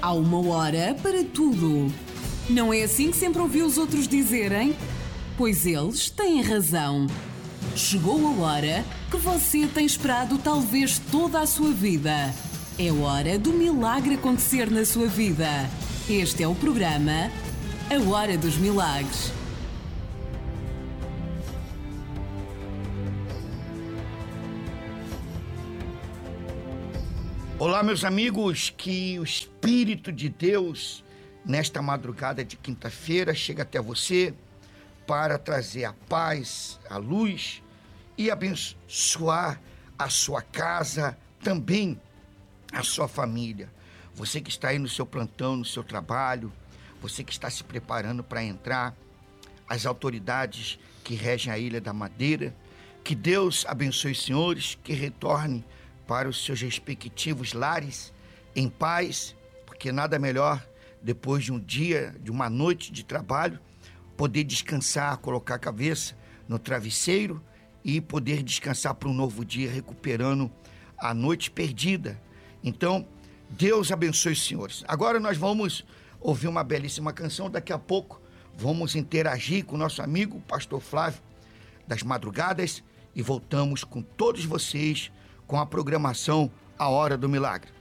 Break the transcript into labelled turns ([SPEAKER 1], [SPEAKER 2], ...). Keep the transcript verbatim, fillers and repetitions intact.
[SPEAKER 1] Há uma hora para tudo. Não é assim que sempre ouviu os outros dizerem? Pois eles têm razão. Chegou a hora que você tem esperado talvez toda a sua vida. É hora do milagre acontecer na sua vida. Este é o programa A Hora dos Milagres.
[SPEAKER 2] Olá, meus amigos, que o Espírito de Deus, nesta madrugada de quinta-feira, chega até você para trazer a paz, a luz e abençoar a sua casa, também a sua família. Você que está aí no seu plantão, no seu trabalho, você que está se preparando para entrar, as autoridades que regem a Ilha da Madeira, que Deus abençoe os senhores, que retorne para os seus respectivos lares em paz, porque nada melhor depois de um dia, de uma noite de trabalho, poder descansar, colocar a cabeça no travesseiro e poder descansar para um novo dia, recuperando a noite perdida. Então, Deus abençoe os senhores. Agora nós vamos ouvir uma belíssima canção. Daqui a pouco vamos interagir com o nosso amigo Pastor Flávio das Madrugadas e voltamos com todos vocês com a programação A Hora do Milagre.